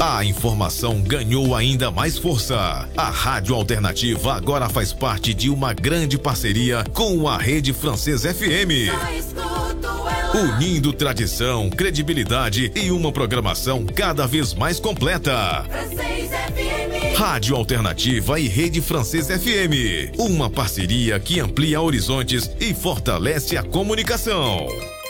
A informação ganhou ainda mais força. A Rádio Alternativa agora faz parte de uma grande parceria com a Rede Francês FM. Unindo tradição, credibilidade e uma programação cada vez mais completa. Rádio Alternativa e Rede Francês FM. Uma parceria que amplia horizontes e fortalece a comunicação.